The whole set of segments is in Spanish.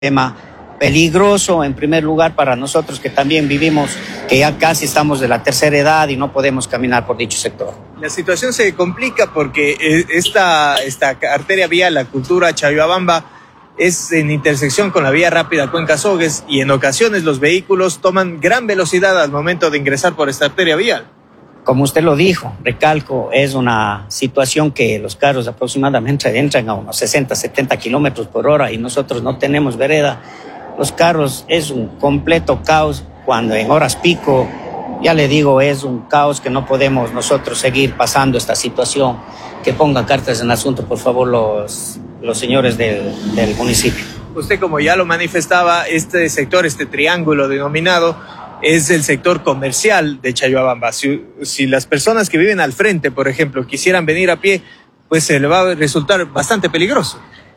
tema peligroso en primer lugar para nosotros que también vivimos, que ya casi estamos de la tercera edad y no podemos caminar por dicho sector. La situación se complica porque esta arteria vial, la Cultura Chayhuabamba, es en intersección con la vía rápida Cuenca-Sogues y en ocasiones los vehículos toman gran velocidad al momento de ingresar por esta arteria vial. Como usted lo dijo, recalco, es una situación que los carros aproximadamente entran a unos 60, 70 kilómetros por hora y nosotros no tenemos vereda. Los carros es un completo caos cuando en horas pico, ya le digo, es un caos que no podemos nosotros seguir pasando esta situación. Que pongan cartas en el asunto, por favor, los señores del municipio. Usted, como ya lo manifestaba, este sector, este triángulo denominado, es el sector comercial de Chayhuabamba. Si las personas que viven al frente, por ejemplo, quisieran venir a pie, pues se le va a resultar bastante peligroso.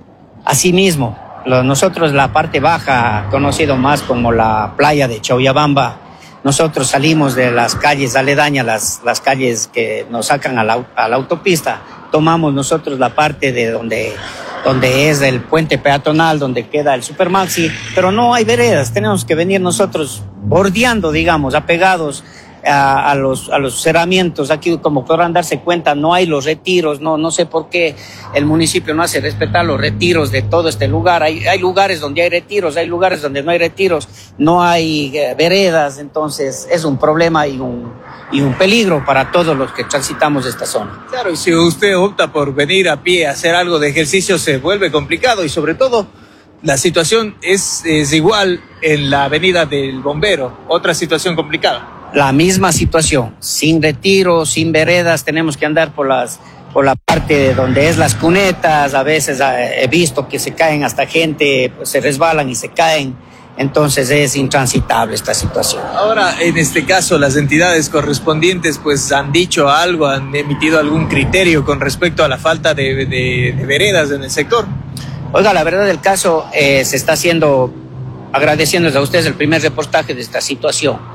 Asimismo, nosotros la parte baja, conocido más como la playa de Chayhuabamba, nosotros salimos de las calles aledañas, las calles que nos sacan a la autopista, tomamos nosotros la parte de donde es el puente peatonal, donde queda el Supermaxi, pero no hay veredas, tenemos que venir nosotros bordeando, digamos, apegados a los cerramientos. Aquí, como podrán darse cuenta, no hay los retiros, no sé por qué el municipio no hace respetar los retiros de todo este lugar. Hay lugares donde hay retiros, hay lugares donde no hay retiros, no hay veredas, entonces es un problema y un peligro para todos los que transitamos esta zona. Claro, y si usted opta por venir a pie a hacer algo de ejercicio, se vuelve complicado y sobre todo la situación es igual en la avenida del Bombero, otra situación complicada. La misma situación, sin retiros, sin veredas, tenemos que andar por la parte donde es las cunetas. A veces he visto que se caen hasta gente, pues se resbalan y se caen, entonces es intransitable esta situación. Ahora, en este caso, las entidades correspondientes pues han dicho algo, han emitido algún criterio con respecto a la falta de veredas en el sector. Oiga, la verdad del caso, se está haciendo, agradeciéndoles a ustedes el primer reportaje de esta situación.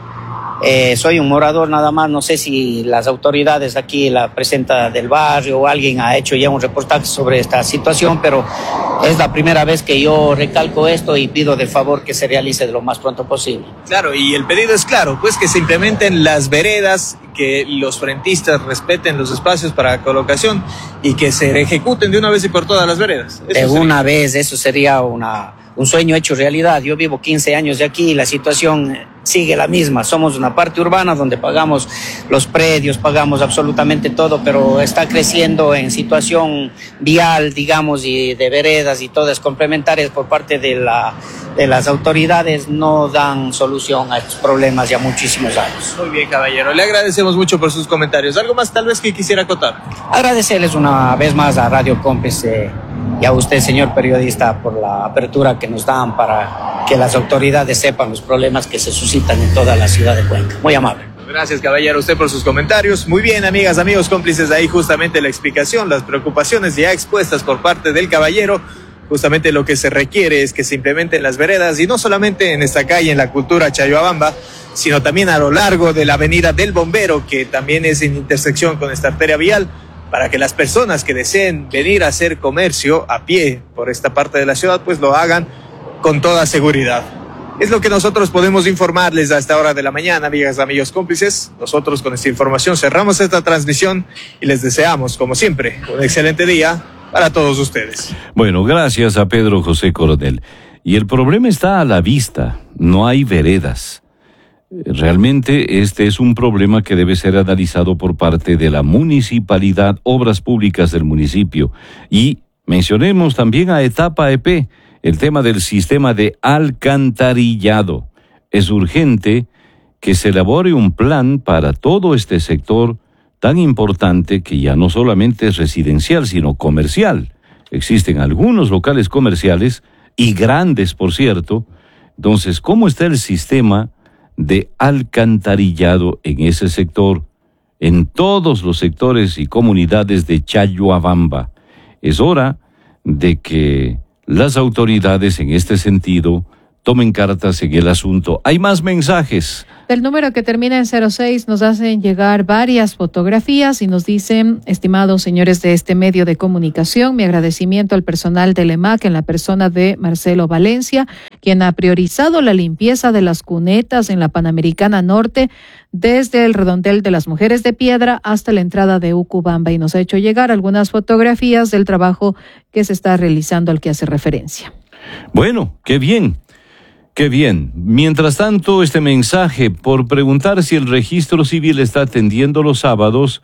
Soy un morador nada más, no sé si las autoridades aquí, la presidenta del barrio o alguien ha hecho ya un reportaje sobre esta situación, pero es la primera vez que yo recalco esto y pido de favor que se realice de lo más pronto posible. Claro, y el pedido es claro, pues que se implementen las veredas, que los frentistas respeten los espacios para colocación y que se ejecuten de una vez y por todas las veredas. Una vez, eso sería un sueño hecho realidad. Yo vivo 15 años de aquí y la situación sigue la misma. Somos una parte urbana donde pagamos los predios, pagamos absolutamente todo, pero está creciendo en situación vial, digamos, y de veredas y todas complementarias por parte de las autoridades. No dan solución a estos problemas ya muchísimos años. Muy bien, caballero. Le agradecemos mucho por sus comentarios. ¿Algo más tal vez que quisiera acotar? Agradecerles una vez más a Radio Cómplice y a usted, señor periodista, por la apertura que nos dan para que las autoridades sepan los problemas que se suscitan en toda la ciudad de Cuenca. Muy amable. Gracias, caballero, usted por sus comentarios. Muy bien, amigas, amigos cómplices, ahí justamente la explicación, las preocupaciones ya expuestas por parte del caballero. Justamente lo que se requiere es que se implementen las veredas y no solamente en esta calle, en la Cultura Chayhuabamba, sino también a lo largo de la avenida del Bombero, que también es en intersección con esta arteria vial, para que las personas que deseen venir a hacer comercio a pie por esta parte de la ciudad, pues lo hagan con toda seguridad. Es lo que nosotros podemos informarles a esta hora de la mañana, amigas, amigos cómplices. Nosotros con esta información cerramos esta transmisión y les deseamos, como siempre, un excelente día para todos ustedes. Bueno, gracias a Pedro José Coronel. Y el problema está a la vista, no hay veredas. Realmente este es un problema que debe ser analizado por parte de la municipalidad, obras públicas del municipio. Y mencionemos también a Etapa EP, el tema del sistema de alcantarillado. Es urgente que se elabore un plan para todo este sector tan importante que ya no solamente es residencial, sino comercial. Existen algunos locales comerciales, y grandes, por cierto. Entonces, ¿cómo está el sistema de alcantarillado en ese sector, en todos los sectores y comunidades de Chayhuabamba? Es hora de que las autoridades en este sentido tomen cartas en el asunto. Hay más mensajes. Del número que termina en 06 nos hacen llegar varias fotografías y nos dicen: estimados señores de este medio de comunicación, mi agradecimiento al personal del EMAC en la persona de Marcelo Valencia, quien ha priorizado la limpieza de las cunetas en la Panamericana Norte desde el redondel de las Mujeres de Piedra hasta la entrada de Ucubamba, y nos ha hecho llegar algunas fotografías del trabajo que se está realizando al que hace referencia. Bueno, qué bien. Qué bien. Mientras tanto, este mensaje por preguntar si el registro civil está atendiendo los sábados,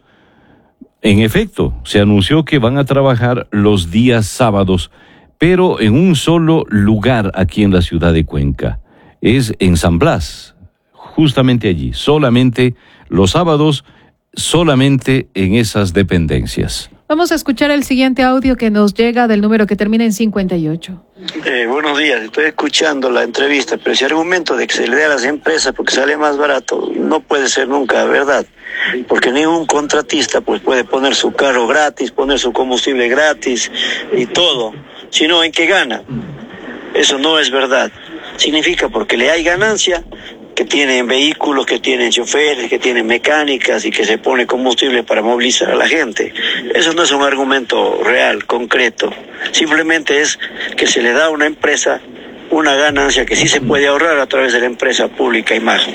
en efecto, se anunció que van a trabajar los días sábados, pero en un solo lugar aquí en la ciudad de Cuenca. Es en San Blas, justamente allí, solamente los sábados, solamente en esas dependencias. Vamos a escuchar el siguiente audio que nos llega del número que termina en 58. Buenos días, estoy escuchando la entrevista, pero ese argumento de que se le dé a las empresas porque sale más barato no puede ser nunca verdad, porque ningún contratista pues puede poner su carro gratis, poner su combustible gratis y todo, sino en qué gana. Eso no es verdad. Significa porque le hay ganancia, que tienen vehículos, que tienen choferes, que tienen mecánicas y que se pone combustible para movilizar a la gente. Eso no es un argumento real, concreto. Simplemente es que se le da a una empresa una ganancia que sí se puede ahorrar a través de la empresa pública Imagen.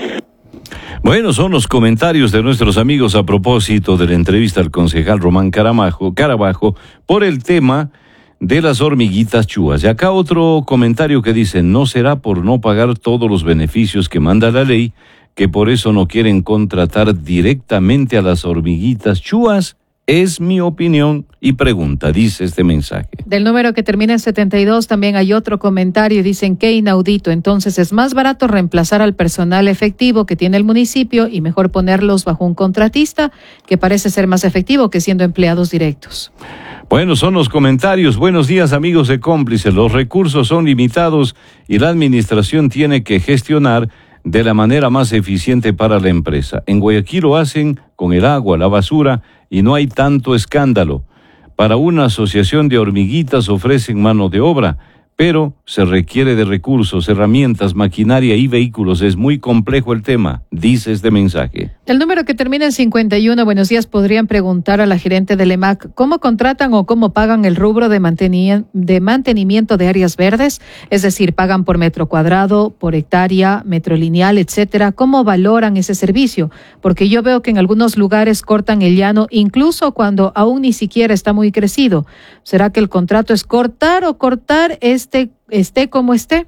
Bueno, son los comentarios de nuestros amigos a propósito de la entrevista al concejal Román Carabajo por el tema de las hormiguitas chúas. Y acá otro comentario que dice: no será por no pagar todos los beneficios que manda la ley, que por eso no quieren contratar directamente a las hormiguitas chúas. Es mi opinión y pregunta, dice este mensaje. Del número que termina en 72 también hay otro comentario, dicen: qué inaudito, entonces es más barato reemplazar al personal efectivo que tiene el municipio y mejor ponerlos bajo un contratista que parece ser más efectivo que siendo empleados directos. Bueno, son los comentarios. Buenos días, amigos de Cómplices. Los recursos son limitados y la administración tiene que gestionar de la manera más eficiente para la empresa. En Guayaquil lo hacen con el agua, la basura, y no hay tanto escándalo. Para una asociación de hormiguitas ofrecen mano de obra, pero se requiere de recursos, herramientas, maquinaria y vehículos. Es muy complejo el tema, dice este mensaje. El número que termina en 51, buenos días, podrían preguntar a la gerente del EMAC, ¿cómo contratan o cómo pagan el rubro de mantenimiento de áreas verdes? Es decir, ¿pagan por metro cuadrado, por hectárea, metro lineal, etcétera? ¿Cómo valoran ese servicio? Porque yo veo que en algunos lugares cortan el llano, incluso cuando aún ni siquiera está muy crecido. ¿Será que el contrato es cortar o cortar esté como esté?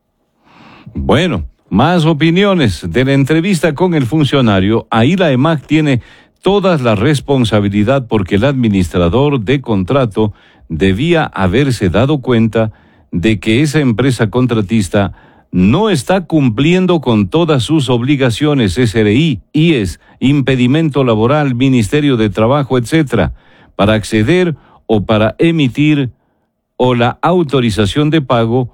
Bueno, más opiniones de la entrevista con el funcionario. Ahí la EMAC tiene toda la responsabilidad porque el administrador de contrato debía haberse dado cuenta de que esa empresa contratista no está cumpliendo con todas sus obligaciones, SRI, IES, impedimento laboral, Ministerio de Trabajo, etcétera, para acceder o para emitir o la autorización de pago.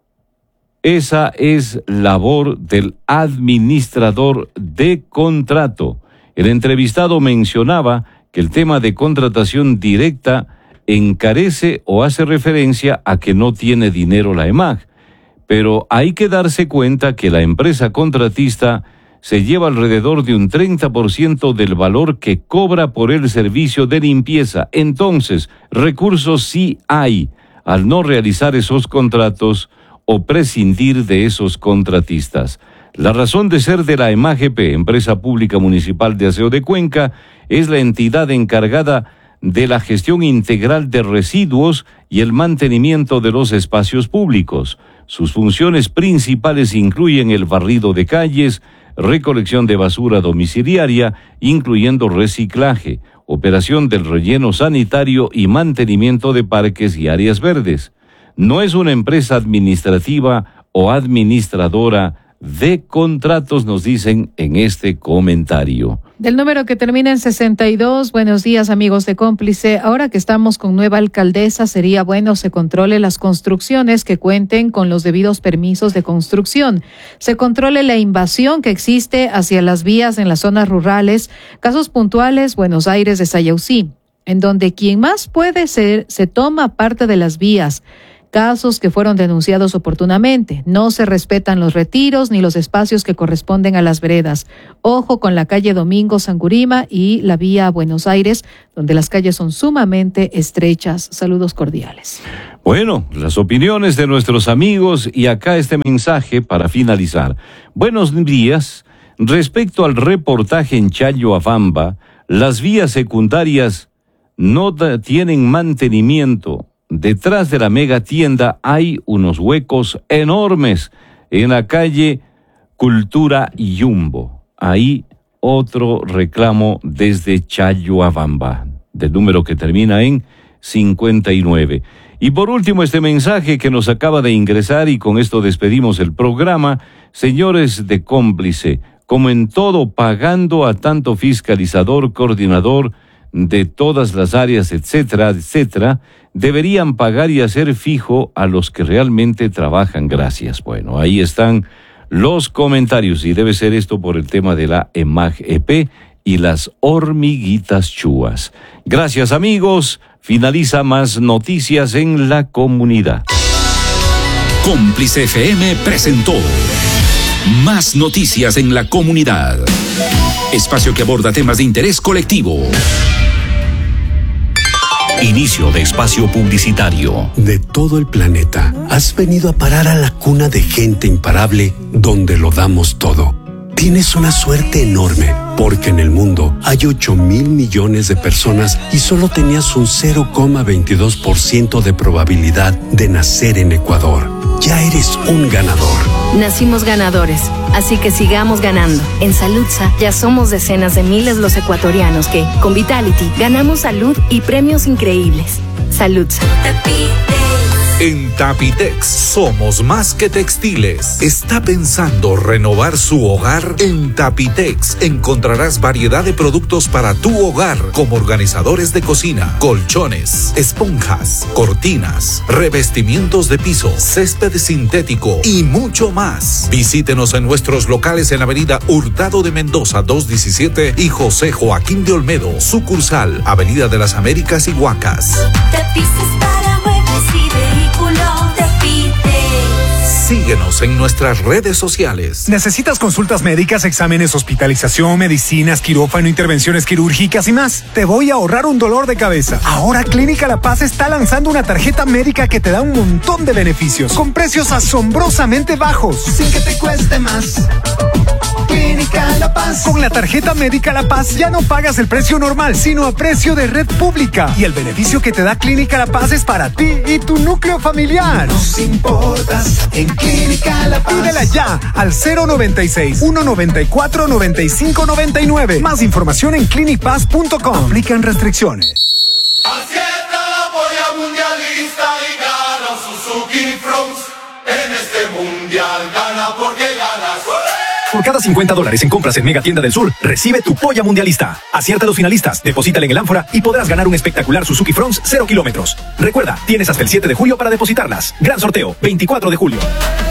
Esa es labor del administrador de contrato. El entrevistado mencionaba que el tema de contratación directa encarece o hace referencia a que no tiene dinero la EMAC, pero hay que darse cuenta que la empresa contratista se lleva alrededor de un 30% del valor que cobra por el servicio de limpieza. Entonces, recursos sí hay al no realizar esos contratos o prescindir de esos contratistas. La razón de ser de la EMAGP, Empresa Pública Municipal de Aseo de Cuenca, es la entidad encargada de la gestión integral de residuos y el mantenimiento de los espacios públicos. Sus funciones principales incluyen el barrido de calles, recolección de basura domiciliaria, incluyendo reciclaje, operación del relleno sanitario y mantenimiento de parques y áreas verdes. No es una empresa administrativa o administradora de contratos, nos dicen en este comentario. Del número que termina en 62, buenos días, amigos de Cómplice. Ahora que estamos con nueva alcaldesa, sería bueno se controle las construcciones que cuenten con los debidos permisos de construcción. Se controle la invasión que existe hacia las vías en las zonas rurales. Casos puntuales, Buenos Aires de Sayausí, en donde quien más puede ser, se toma parte de las vías. casos que fueron denunciados oportunamente. No se respetan los retiros ni los espacios que corresponden a las veredas. Ojo con la calle Domingo Sangurima y la vía Buenos Aires, donde las calles son sumamente estrechas. Saludos cordiales. Bueno, las opiniones de nuestros amigos y acá este mensaje para finalizar. Buenos días. Respecto al reportaje en Chayoabamba, las vías secundarias no tienen mantenimiento. Detrás de la mega tienda hay unos huecos enormes en la calle Cultura Yumbo. Ahí otro reclamo desde Chayoabamba, del número que termina en 59. Y por último, este mensaje que nos acaba de ingresar, y con esto despedimos el programa. Señores de Cómplice, como en todo, pagando a tanto fiscalizador, coordinador de todas las áreas, etcétera, etcétera, deberían pagar y hacer fijo a los que realmente trabajan. Gracias. Bueno, ahí están los comentarios, y debe ser esto por el tema de la EMAG-EP y las hormiguitas chúas. Gracias, amigos. Finaliza Más Noticias en la Comunidad. Cómplice FM presentó Más Noticias en la Comunidad. Espacio que aborda temas de interés colectivo. Inicio de espacio publicitario. De todo el planeta, has venido a parar a la cuna de gente imparable donde lo damos todo. Tienes una suerte enorme, porque en el mundo hay 8,000 millones de personas y solo tenías un 0,22% de probabilidad de nacer en Ecuador. Ya eres un ganador. Nacimos ganadores, así que sigamos ganando. En Saludsa ya somos decenas de miles los ecuatorianos que, con Vitality, ganamos salud y premios increíbles. Saludsa. En Tapitex somos más que textiles. ¿Está pensando renovar su hogar? En Tapitex encontrarás variedad de productos para tu hogar, como organizadores de cocina, colchones, esponjas, cortinas, revestimientos de piso, césped sintético y mucho más. Visítenos en nuestros locales en Avenida Hurtado de Mendoza 217 y José Joaquín de Olmedo, sucursal Avenida de las Américas y Huacas. Tapices para muebles y vehículos. Síguenos en nuestras redes sociales. ¿Necesitas consultas médicas, exámenes, hospitalización, medicinas, quirófano, intervenciones quirúrgicas y más? Te voy a ahorrar un dolor de cabeza. Ahora Clínica La Paz está lanzando una tarjeta médica que te da un montón de beneficios, con precios asombrosamente bajos, sin que te cueste más. Clínica La Paz. Con la tarjeta médica La Paz ya no pagas el precio normal, sino a precio de red pública. Y el beneficio que te da Clínica La Paz es para ti y tu núcleo familiar. Nos importas en Clínica La Paz. Pídela ya al 096-194-9599. Más información en clinicpaz.com. Aplican restricciones. Acierta la polla mundialista y gana Suzuki Fronts. En este mundial gana porque ganas. Por cada $50 en compras en Mega Tienda del Sur, recibe tu polla mundialista. Acierta a los finalistas, deposítale en el ánfora y podrás ganar un espectacular Suzuki Fronts 0 kilómetros. Recuerda, tienes hasta el 7 de julio para depositarlas. Gran sorteo, 24 de julio.